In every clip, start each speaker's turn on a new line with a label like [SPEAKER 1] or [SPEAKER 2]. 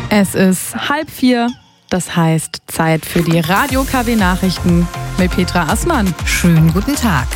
[SPEAKER 1] Es ist 3:30, das heißt Zeit für die Radio-KW-Nachrichten mit Petra Assmann.
[SPEAKER 2] Schönen guten Tag.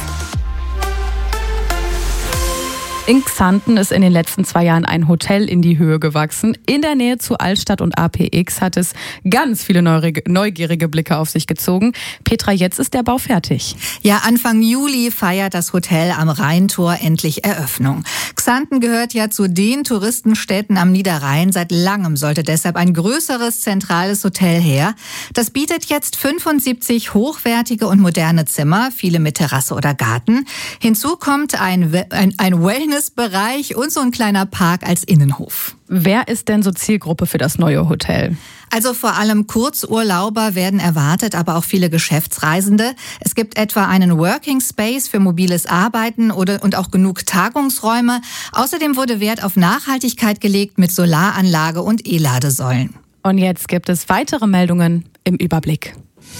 [SPEAKER 1] In Xanten ist in den letzten 2 Jahren ein Hotel in die Höhe gewachsen. In der Nähe zu Altstadt und APX hat es ganz viele neugierige Blicke auf sich gezogen. Petra, jetzt ist der Bau fertig.
[SPEAKER 2] Ja, Anfang Juli feiert das Hotel am Rheintor endlich Eröffnung. Xanten gehört ja zu den Touristenstädten am Niederrhein. Seit langem sollte deshalb ein größeres zentrales Hotel her. Das bietet jetzt 75 hochwertige und moderne Zimmer, viele mit Terrasse oder Garten. Hinzu kommt ein Wellnessbereich und so ein kleiner Park als Innenhof.
[SPEAKER 1] Wer ist denn so Zielgruppe für das neue Hotel?
[SPEAKER 2] Also vor allem Kurzurlauber werden erwartet, aber auch viele Geschäftsreisende. Es gibt etwa einen Working Space für mobiles Arbeiten und auch genug Tagungsräume. Außerdem wurde Wert auf Nachhaltigkeit gelegt mit Solaranlage und E-Ladesäulen.
[SPEAKER 1] Und jetzt gibt es weitere Meldungen im Überblick.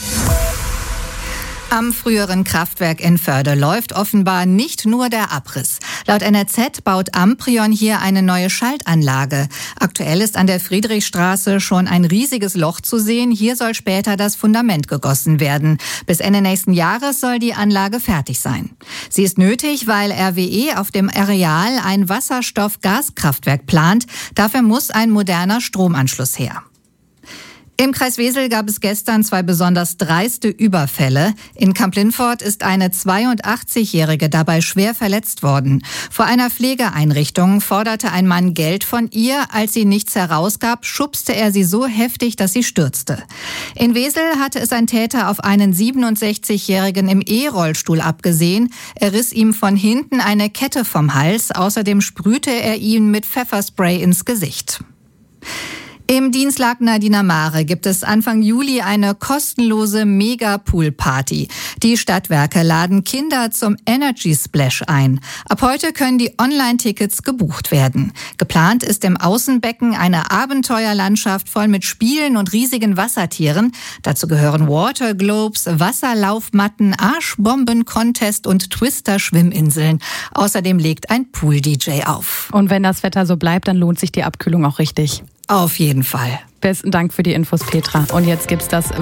[SPEAKER 2] Am früheren Kraftwerk in Förde läuft offenbar nicht nur der Abriss. Laut NRZ baut Amprion hier eine neue Schaltanlage. Aktuell ist an der Friedrichstraße schon ein riesiges Loch zu sehen. Hier soll später das Fundament gegossen werden. Bis Ende nächsten Jahres soll die Anlage fertig sein. Sie ist nötig, weil RWE auf dem Areal ein Wasserstoff-Gaskraftwerk plant. Dafür muss ein moderner Stromanschluss her. Im Kreis Wesel gab es gestern 2 besonders dreiste Überfälle. In Kamp-Lintfort ist eine 82-Jährige dabei schwer verletzt worden. Vor einer Pflegeeinrichtung forderte ein Mann Geld von ihr. Als sie nichts herausgab, schubste er sie so heftig, dass sie stürzte. In Wesel hatte es ein Täter auf einen 67-Jährigen im E-Rollstuhl abgesehen. Er riss ihm von hinten eine Kette vom Hals. Außerdem sprühte er ihn mit Pfefferspray ins Gesicht. Im Dienstlakener Dinamare gibt es Anfang Juli eine kostenlose Mega-Pool-Party. Die Stadtwerke laden Kinder zum Energy Splash ein. Ab heute können die Online-Tickets gebucht werden. Geplant ist im Außenbecken eine Abenteuerlandschaft voll mit Spielen und riesigen Wassertieren. Dazu gehören Waterglobes, Wasserlaufmatten, Arschbomben-Contest und Twister-Schwimminseln. Außerdem legt ein Pool-DJ auf.
[SPEAKER 1] Und wenn das Wetter so bleibt, dann lohnt sich die Abkühlung auch richtig.
[SPEAKER 2] Auf jeden Fall.
[SPEAKER 1] Besten Dank für die Infos, Petra. Und jetzt gibt's das